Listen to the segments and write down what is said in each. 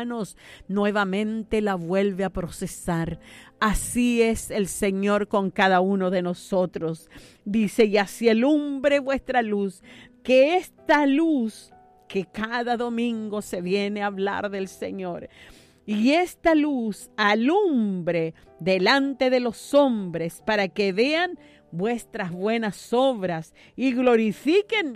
gusanos, nuevamente la vuelve a procesar. Así es el Señor con cada uno de nosotros. Dice, y así alumbre vuestra luz, que esta luz que cada domingo se viene a hablar del Señor, y esta luz alumbre delante de los hombres para que vean vuestras buenas obras y glorifiquen.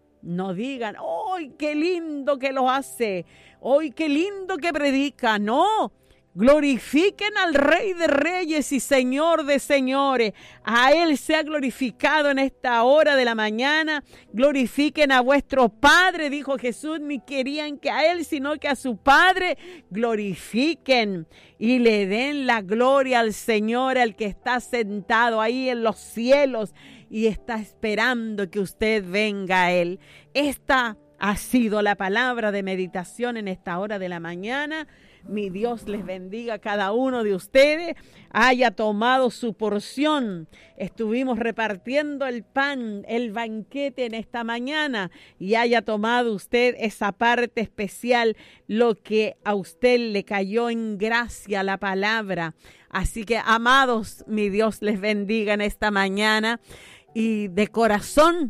No digan, ¡ay, qué lindo que lo hace! ¡Ay, qué lindo que predica! No, glorifiquen al Rey de Reyes y Señor de Señores. A Él se ha glorificado en esta hora de la mañana. Glorifiquen a vuestro Padre, dijo Jesús. Ni querían que a Él, sino que a su Padre. Glorifiquen y le den la gloria al Señor, al que está sentado ahí en los cielos y está esperando que usted venga a Él. Esta ha sido la palabra de meditación en esta hora de la mañana. Mi Dios les bendiga a cada uno de ustedes. Haya tomado su porción. Estuvimos repartiendo el pan, el banquete en esta mañana, y haya tomado usted esa parte especial, lo que a usted le cayó en gracia, la palabra. Así que, amados, mi Dios les bendiga en esta mañana, y de corazón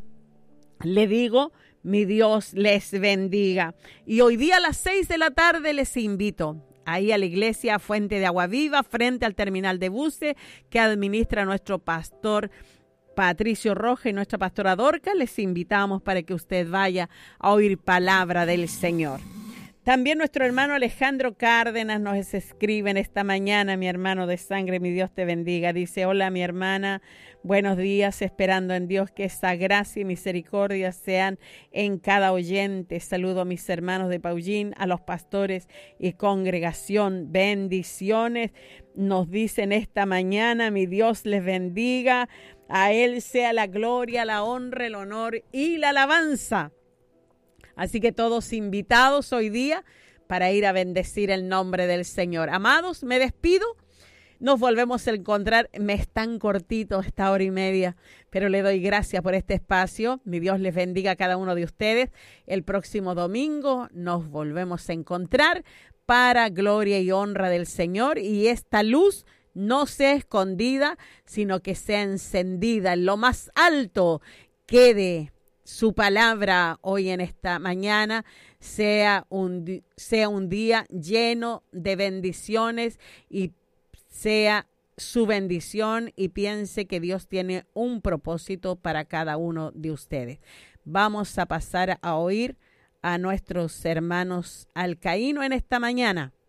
le digo, mi Dios les bendiga. Y hoy día a las 6 de la tarde les invito ahí a la iglesia Fuente de Agua Viva, frente al terminal de buses que administra nuestro pastor Patricio Roja y nuestra pastora Dorca. Les invitamos para que usted vaya a oír palabra del Señor. También nuestro hermano Alejandro Cárdenas nos escribe en esta mañana, mi hermano de sangre, mi Dios te bendiga. Dice, hola mi hermana, buenos días, esperando en Dios que esa gracia y misericordia sean en cada oyente. Saludo a mis hermanos de Paullín, a los pastores y congregación. Bendiciones, nos dicen esta mañana, mi Dios les bendiga. A Él sea la gloria, la honra, el honor y la alabanza. Así que todos invitados hoy día para ir a bendecir el nombre del Señor. Amados, me despido. Nos volvemos a encontrar. Me es tan cortito esta hora y media, pero le doy gracias por este espacio. Mi Dios les bendiga a cada uno de ustedes. El próximo domingo nos volvemos a encontrar para gloria y honra del Señor. Y esta luz no sea escondida, sino que sea encendida en lo más alto. Quede su palabra hoy en esta mañana, sea un día lleno de bendiciones y sea su bendición, y piense que Dios tiene un propósito para cada uno de ustedes. Vamos a pasar a oír a nuestros hermanos alcaínos en esta mañana.